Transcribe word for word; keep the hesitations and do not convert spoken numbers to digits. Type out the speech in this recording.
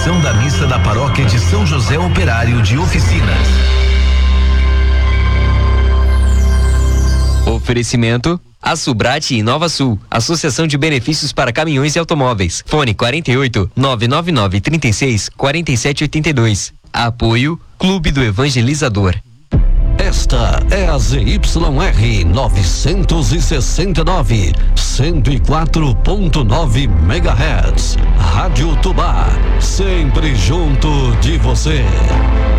celebração da missa da paróquia de São José Operário de Oficinas. Oferecimento a Subrate e Nova Sul, Associação de Benefícios para Caminhões e Automóveis. Fone quarenta e oito, nove nove nove, trinta e seis, quarenta e sete oitenta e dois. Apoio Clube do Evangelizador. Esta é a Z Y R novecentos e sessenta e nove, cento e quatro ponto nove megahertz. Rádio Tubá, sempre junto de você.